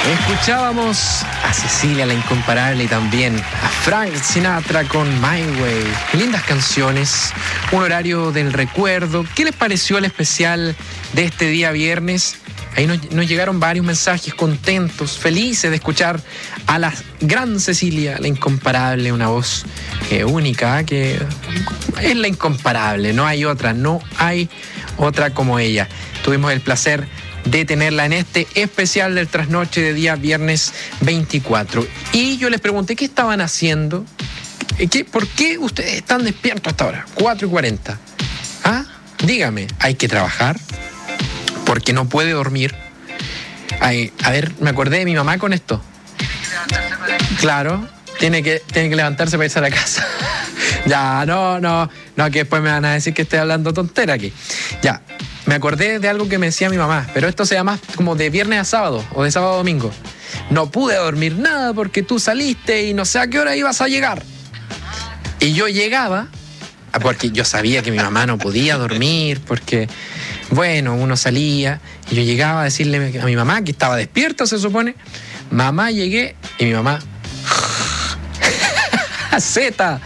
Escuchábamos a Cecilia la Incomparable y también a Frank Sinatra con My Way. Qué lindas canciones, un horario del recuerdo. ¿Qué les pareció el especial de este día viernes? Ahí nos llegaron varios mensajes contentos, felices de escuchar a la gran Cecilia, la Incomparable, una voz única, que es la Incomparable, no hay otra como ella. Tuvimos el placer de tenerla en este especial del Trasnoche de día viernes 24. Y yo les pregunté qué estaban haciendo, ¿por qué ustedes están despiertos hasta ahora? 4:40. ¿Ah? Dígame, ¿hay que trabajar? Porque no puede dormir. Ay, a ver, me acordé de mi mamá con esto. Claro, tiene que levantarse para irse a la casa. Ya, no, que después me van a decir que estoy hablando tontera aquí. Ya, me acordé de algo que me decía mi mamá, pero esto se llama como de viernes a sábado o de sábado a domingo. No pude dormir nada porque tú saliste y no sé a qué hora ibas a llegar. Y yo llegaba, porque yo sabía que mi mamá no podía dormir, porque, bueno, uno salía y yo llegaba a decirle a mi mamá que estaba despierta, se supone. Mamá, llegué y mi mamá... Z.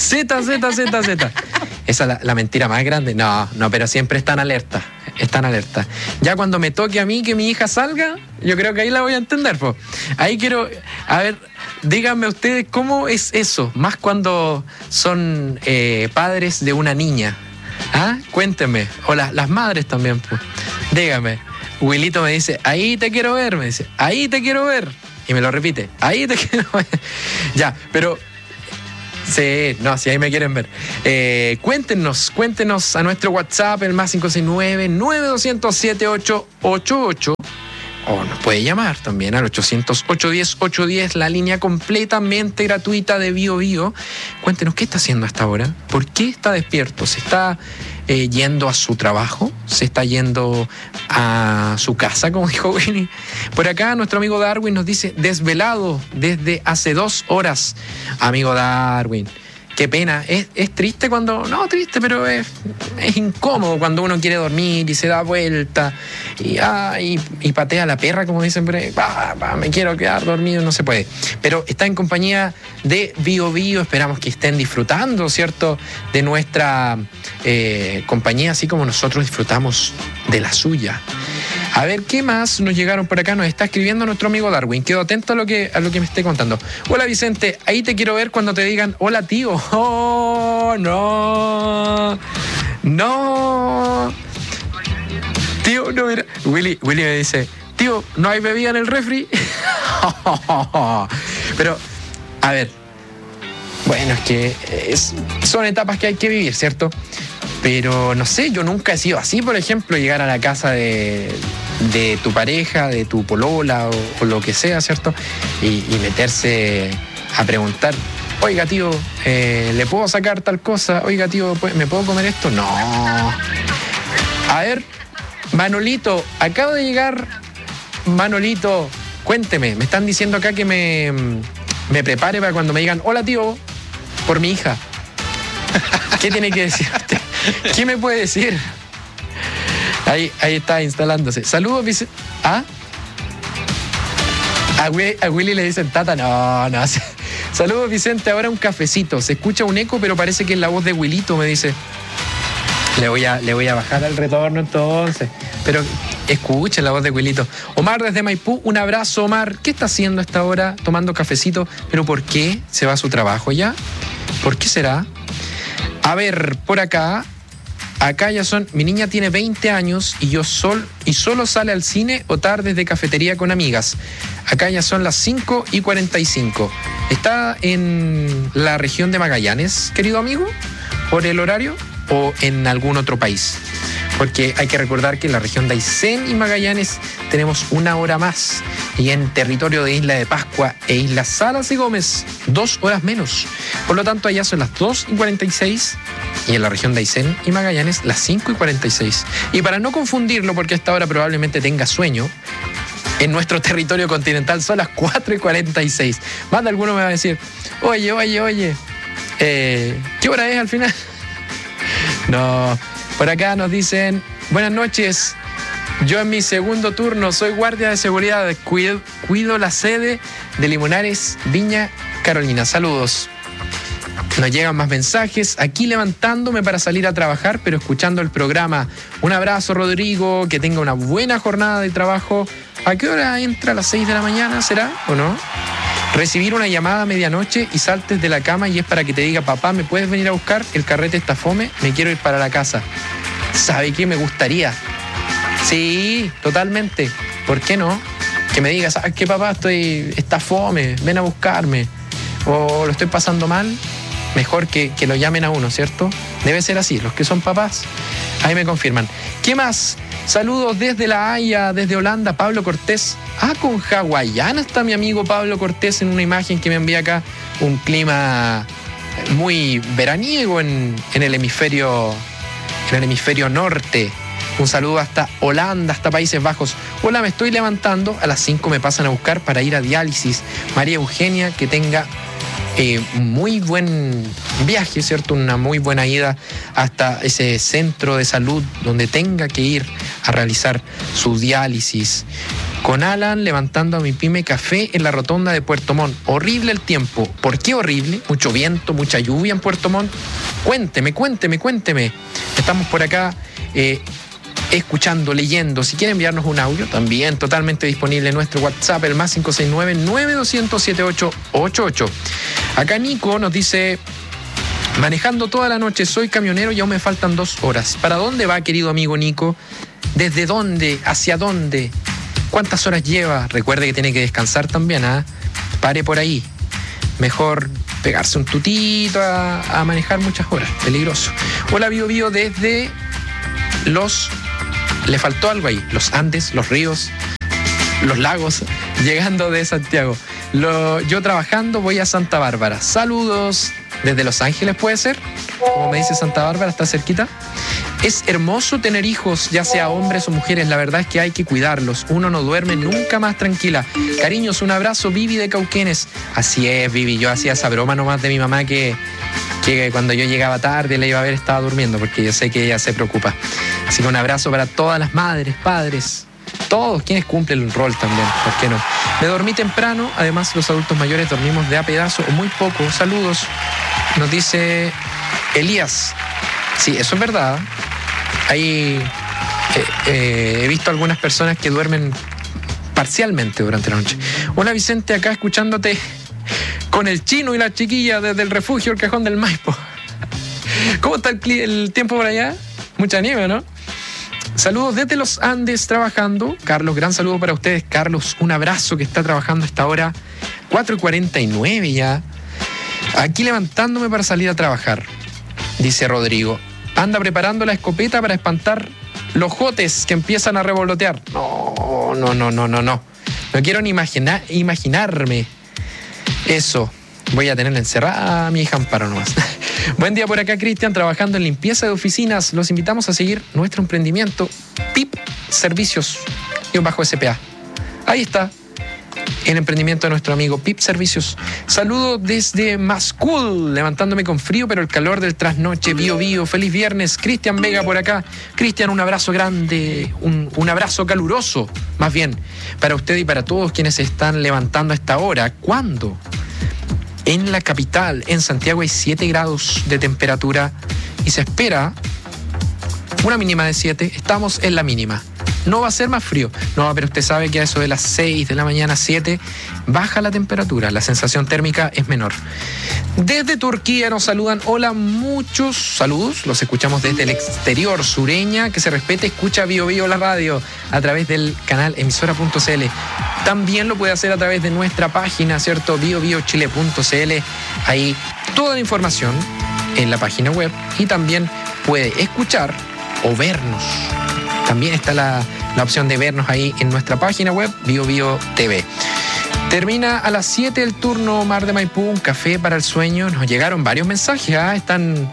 Esa es la mentira más grande. No, pero siempre están alerta. Ya cuando me toque a mí que mi hija salga, yo creo que ahí la voy a entender, po. Ahí quiero, a ver, díganme ustedes cómo es eso, más cuando son padres de una niña. ¿Ah? Cuéntenme. O las madres también, pues. Díganme. Wilito me dice, ahí te quiero ver, me dice, ahí te quiero ver. Y me lo repite, ahí te quiero ver. Ya, pero... Sí, no, si ahí me quieren ver. Cuéntenos a nuestro WhatsApp, el más 569-9200-7888. O nos puede llamar también al 800-810-810, la línea completamente gratuita de Bio Bio. Cuéntenos qué está haciendo hasta ahora, por qué está despierto, se está yendo a su trabajo, se está yendo a su casa, como dijo Winnie. Por acá nuestro amigo Darwin nos dice, desvelado desde hace 2 horas. Amigo Darwin, qué pena, es triste cuando, no triste, pero es incómodo cuando uno quiere dormir y se da vuelta y patea a la perra, como dicen, me quiero quedar dormido, no se puede. Pero está en compañía de Bio Bio, esperamos que estén disfrutando, ¿cierto?, de nuestra compañía, así como nosotros disfrutamos de la suya. A ver, ¿qué más nos llegaron por acá? Nos está escribiendo nuestro amigo Darwin. Quedo atento a lo que me esté contando. Hola, Vicente. Ahí te quiero ver cuando te digan, hola, tío. Oh, no. Tío, no, mira. Willy me dice, tío, ¿no hay bebida en el refri? Pero, a ver. Bueno, es que son etapas que hay que vivir, ¿cierto? Pero no sé, yo nunca he sido así, por ejemplo, llegar a la casa de tu pareja, de tu polola o lo que sea, ¿cierto? Y meterse a preguntar, oiga, tío, ¿le puedo sacar tal cosa? Oiga, tío, ¿me puedo comer esto? No. A ver, Manolito, acabo de llegar. Manolito, cuénteme, me están diciendo acá que me prepare para cuando me digan, hola, tío, por mi hija. ¿Qué tiene que decir usted? ¿Qué me puede decir? Ahí está instalándose. Saludos, Vicente. ¿Ah? A Willy le dicen tata. No. Saludos, Vicente. Ahora un cafecito. Se escucha un eco, pero parece que es la voz de Wilito, me dice. Le voy a bajar al retorno entonces. Pero escucha la voz de Wilito. Omar desde Maipú. Un abrazo, Omar. ¿Qué está haciendo a esta hora? Tomando cafecito. ¿Pero por qué se va a su trabajo ya? ¿Por qué será? A ver, por acá ya son, mi niña tiene 20 años y solo sale al cine o tardes de cafetería con amigas. Acá ya son las 5:45. ¿Está en la región de Magallanes, querido amigo, por el horario, o en algún otro país? Porque hay que recordar que en la región de Aysén y Magallanes tenemos 1 hora más, y en territorio de Isla de Pascua e Islas Salas y Gómez 2 horas menos. Por lo tanto, allá son las 2:46 y en la región de Aysén y Magallanes las 5:46. Y para no confundirlo, porque a esta hora probablemente tenga sueño, en nuestro territorio continental son las 4:46. Más de alguno me va a decir, oye, ¿qué hora es al final? No, por acá nos dicen, buenas noches. Yo en mi segundo turno soy guardia de seguridad, cuido la sede de Limonares, Viña Carolina. Saludos. Nos llegan más mensajes, aquí levantándome para salir a trabajar, pero escuchando el programa. Un abrazo, Rodrigo, que tenga una buena jornada de trabajo. ¿A qué hora entra? ¿A las 6 de la mañana será o no? Recibir una llamada a medianoche y saltes de la cama y es para que te diga, papá, ¿me puedes venir a buscar? El carrete está fome, me quiero ir para la casa. ¿Sabe qué? Me gustaría. Sí, totalmente. ¿Por qué no? Que me digas, ¿sabes qué, papá? Está fome, ven a buscarme. O lo estoy pasando mal. Mejor que lo llamen a uno, ¿cierto? Debe ser así, los que son papás, ahí me confirman. ¿Qué más? Saludos desde La Haya, desde Holanda, Pablo Cortés. Con hawaiana está mi amigo Pablo Cortés en una imagen que me envía acá. Un clima muy veraniego en el hemisferio norte. Un saludo hasta Holanda, hasta Países Bajos. Hola, me estoy levantando, a las 5 me pasan a buscar para ir a diálisis. María Eugenia, que tenga muy buen viaje, ¿cierto? Una muy buena ida hasta ese centro de salud donde tenga que ir a realizar su diálisis. Con Alan levantando a mi pyme café en la rotonda de Puerto Montt. Horrible el tiempo. ¿Por qué horrible? Mucho viento, mucha lluvia en Puerto Montt. Cuénteme. Estamos por acá escuchando, leyendo. Si quieren enviarnos un audio, también totalmente disponible en nuestro WhatsApp, el más 569-9200-7888. Acá Nico nos dice, manejando toda la noche, soy camionero y aún me faltan 2 horas. ¿Para dónde va, querido amigo Nico? ¿Desde dónde? ¿Hacia dónde? ¿Cuántas horas lleva? Recuerde que tiene que descansar también, ¿ah? Pare por ahí. Mejor pegarse un tutito a manejar muchas horas. Peligroso. Hola, Bio desde le faltó algo ahí, los Andes, los ríos, los lagos, llegando de Santiago. Yo trabajando voy a Santa Bárbara. Saludos desde Los Ángeles, ¿puede ser? Como me dice Santa Bárbara, está cerquita. Es hermoso tener hijos, ya sea hombres o mujeres. La verdad es que hay que cuidarlos. Uno no duerme nunca más tranquila. Cariños, un abrazo, Vivi de Cauquenes. Así es, Vivi. Yo hacía esa broma nomás de mi mamá que cuando yo llegaba tarde la iba a ver, estaba durmiendo, porque yo sé que ella se preocupa. Así que un abrazo para todas las madres, padres, todos quienes cumplen el rol también, ¿por qué no? Me dormí temprano, además los adultos mayores dormimos de a pedazo o muy poco. Saludos, nos dice Elías. Sí, eso es verdad. Ahí he visto algunas personas que duermen parcialmente durante la noche. Hola, Vicente, acá escuchándote con el chino y la chiquilla desde el refugio El Cajón del Maipo. ¿Cómo está el tiempo por allá? Mucha nieve, ¿no? Saludos desde los Andes trabajando. Carlos, gran saludo para ustedes. Carlos, un abrazo, que está trabajando a esta hora, 4:49 ya. Aquí levantándome para salir a trabajar, dice Rodrigo. Anda preparando la escopeta para espantar los jotes que empiezan a revolotear. No. No quiero ni imaginarme eso. Voy a tenerla encerrada, mi hija Amparo nomás. Buen día por acá, Cristian, trabajando en limpieza de oficinas. Los invitamos a seguir nuestro emprendimiento PIP Servicios _SPA. Ahí está el emprendimiento de nuestro amigo PIP Servicios. Saludo desde Mascul, levantándome con frío, pero el calor del trasnoche. Bio. Feliz viernes. Cristian Vega por acá. Cristian, un abrazo grande, un abrazo caluroso, más bien, para usted y para todos quienes se están levantando a esta hora. ¿Cuándo? En la capital, en Santiago, hay 7 grados de temperatura y se espera una mínima de 7. Estamos en la mínima. No va a ser más frío. No, pero usted sabe que a eso de las 6 de la mañana, 7, baja la temperatura. La sensación térmica es menor. Desde Turquía nos saludan. Hola, muchos saludos. Los escuchamos desde el exterior. Sureña, que se respete, escucha Bio la radio a través del canal emisora.cl. También lo puede hacer a través de nuestra página, ¿cierto? biobiochile.cl. Ahí toda la información en la página web, y también puede escuchar o vernos. También está la opción de vernos ahí en nuestra página web, BioBio TV. Termina a las 7 el turno Mar de Maipú, un café para el sueño. Nos llegaron varios mensajes, están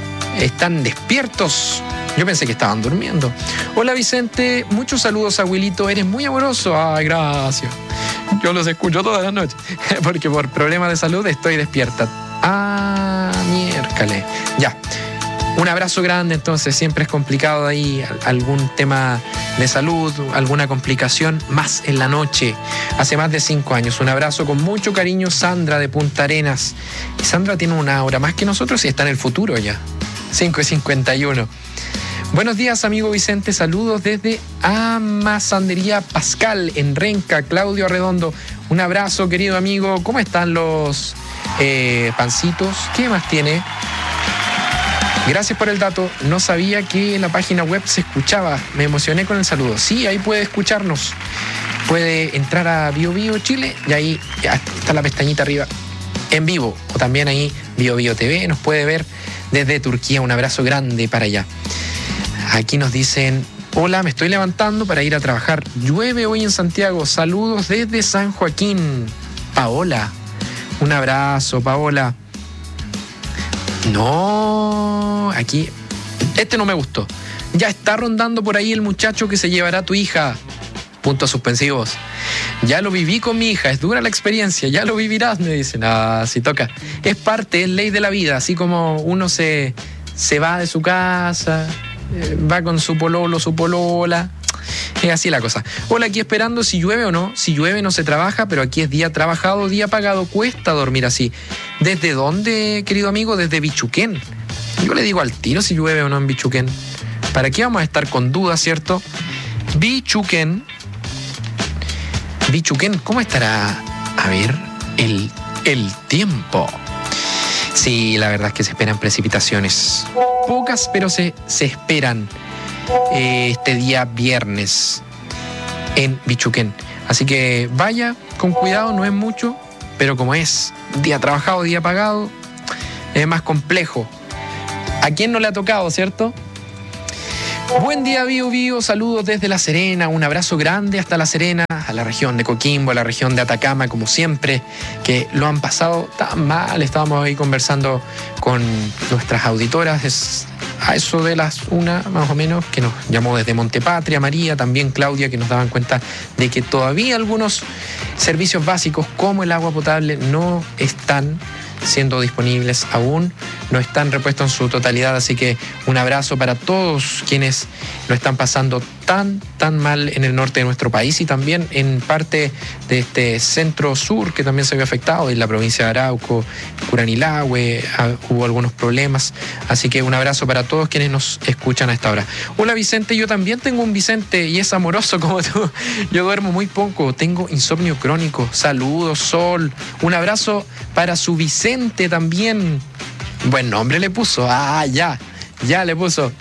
despiertos. Yo pensé que estaban durmiendo. Hola, Vicente, muchos saludos, abuelito, eres muy amoroso. Ay, gracias. Yo los escucho todas las noches, porque por problemas de salud estoy despierta. Miércale. Ya. Un abrazo grande, entonces, siempre es complicado ahí algún tema de salud, alguna complicación, más en la noche, hace más de 5 años. Un abrazo con mucho cariño, Sandra de Punta Arenas. Y Sandra tiene una hora más que nosotros y está en el futuro ya, 5:51. Buenos días, amigo Vicente, saludos desde Amasandería Pascal en Renca, Claudio Arredondo. Un abrazo, querido amigo. ¿Cómo están los pancitos? ¿Qué más tiene? Gracias por el dato. No sabía que en la página web se escuchaba. Me emocioné con el saludo. Sí, ahí puede escucharnos. Puede entrar a Bio Bio Chile y ahí ya está la pestañita arriba en vivo. O también ahí Bio Bio TV. Nos puede ver desde Turquía. Un abrazo grande para allá. Aquí nos dicen: hola, me estoy levantando para ir a trabajar. Llueve hoy en Santiago. Saludos desde San Joaquín. Paola. Un abrazo, Paola. No, aquí, este no me gustó. Ya está rondando por ahí el muchacho que se llevará a tu hija. Puntos suspensivos. Ya lo viví con mi hija, es dura la experiencia, ya lo vivirás, me dicen. Ah, si toca. Es parte, es ley de la vida, así como uno se va de su casa, va con su pololo, su polola. Es así la cosa. Hola, aquí esperando si llueve o no. Si llueve no se trabaja, pero aquí es día trabajado, día pagado. Cuesta dormir así. ¿Desde dónde, querido amigo? Desde Bichuquén. Yo le digo al tiro si llueve o no en Bichuquén. ¿Para qué vamos a estar con dudas, cierto? Bichuquén. Bichuquén, ¿cómo estará? A ver, el tiempo. Sí, la verdad es que se esperan precipitaciones. Pocas, pero se esperan. Este día viernes en Bichuquén. Así que vaya con cuidado, no es mucho, pero como es día trabajado, día pagado, es más complejo. ¿A quién no le ha tocado, cierto? Buen día, Bio Bio, saludos desde La Serena, un abrazo grande hasta La Serena, a la región de Coquimbo, a la región de Atacama, como siempre, que lo han pasado tan mal. Estábamos ahí conversando con nuestras auditoras, a eso de las 1 más o menos, que nos llamó desde Montepatria, María, también Claudia, que nos daban cuenta de que todavía algunos servicios básicos como el agua potable no están siendo disponibles aún, no están repuestos en su totalidad, así que un abrazo para todos quienes lo están pasando tan mal en el norte de nuestro país y también en parte de este centro-sur que también se vio afectado, en la provincia de Arauco, Curanilahue, hubo algunos problemas, así que un abrazo para todos quienes nos escuchan a esta hora. Hola Vicente, yo también tengo un Vicente y es amoroso como tú, yo duermo muy poco, tengo insomnio crónico, saludos Sol, un abrazo para su Vicente también, buen nombre le puso, ya le puso.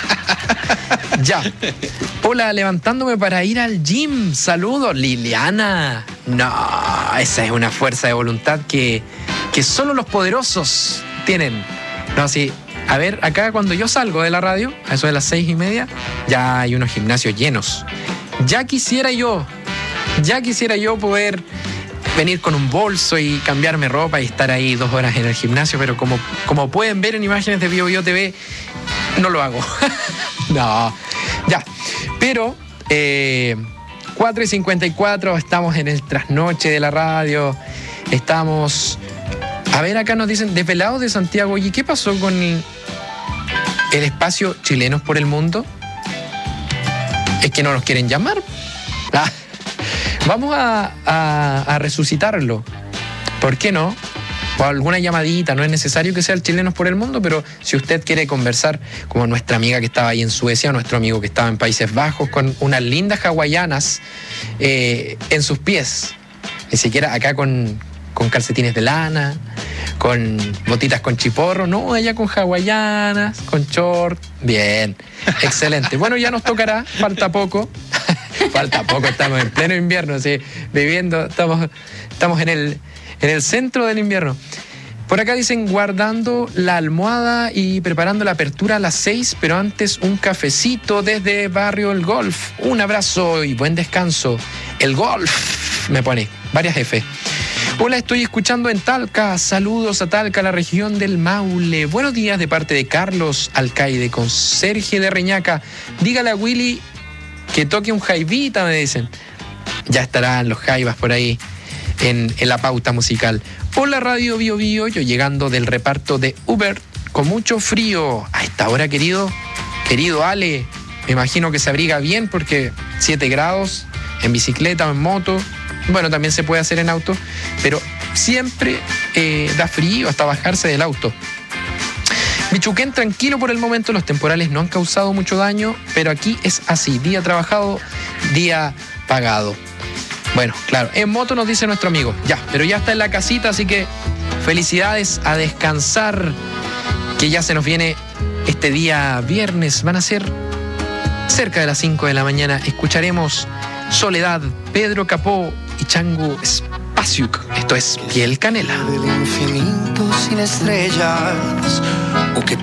Ya. Hola, levantándome para ir al gym. Saludos, Liliana. No, esa es una fuerza de voluntad que solo los poderosos tienen. No, sí. A ver, acá cuando yo salgo de la radio, a eso de las 6:30, ya hay unos gimnasios llenos. Ya quisiera yo poder venir con un bolso y cambiarme ropa y estar ahí 2 horas en el gimnasio, pero como pueden ver en imágenes de Bio Bio TV, no lo hago. No, ya. Pero 4:54, estamos en el trasnoche de la radio. Estamos. A ver, acá nos dicen, desvelados de Santiago. Oye, ¿qué pasó con el espacio Chilenos por el Mundo? Es que no nos quieren llamar. Vamos a resucitarlo. ¿Por qué no? O alguna llamadita, no es necesario que sea el Chilenos por el Mundo, pero si usted quiere conversar, como nuestra amiga que estaba ahí en Suecia, nuestro amigo que estaba en Países Bajos, con unas lindas hawaianas en sus pies, ni siquiera acá con calcetines de lana, con botitas con chiporro, no, allá con hawaianas, con short, bien, excelente. Bueno, ya nos tocará, falta poco, estamos en pleno invierno, sí, viviendo, estamos en el centro del invierno. Por acá dicen, guardando la almohada y preparando la apertura a las 6, pero antes un cafecito desde Barrio El Golf. Un abrazo y buen descanso. El Golf, me pone, varias F. Hola, estoy escuchando en Talca. Saludos a Talca, la región del Maule. Buenos días de parte de Carlos Alcaide, conserje de Reñaca. Dígale a Willy que toque un jaivita, me dicen. Ya estarán los jaivas por ahí en la pauta musical. Hola Radio Bio Bio, yo llegando del reparto de Uber con mucho frío. A esta hora, querido Ale, me imagino que se abriga bien porque 7 grados en bicicleta o en moto. Bueno, también se puede hacer en auto, pero siempre da frío hasta bajarse del auto. Michuquén, tranquilo por el momento, los temporales no han causado mucho daño, pero aquí es así, día trabajado, día pagado. Bueno, claro, en moto nos dice nuestro amigo, ya, pero ya está en la casita, así que felicidades, a descansar, que ya se nos viene este día viernes, van a ser cerca de las 5 de la mañana, escucharemos Soledad, Pedro Capó y Chango Spasiuk. Esto es Piel Canela. Del infinito sin estrellas, o que